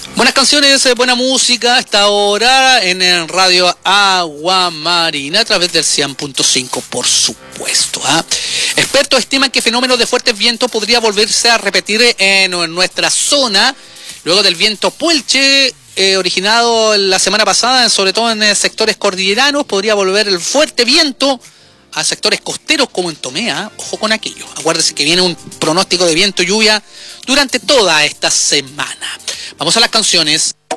Buenas canciones, buena música a esta hora en el Radio Agua Marina a través del 100.5, por supuesto. Expertos estiman que fenómenos de fuertes vientos podría volverse a repetir en nuestra zona luego del viento Puelche originado la semana pasada, sobre todo en sectores cordilleranos. Podría volver el fuerte viento a sectores costeros como en Tomé. Ojo con aquello. Acuérdense que viene un pronóstico de viento y lluvia durante toda esta semana. Vamos a las canciones.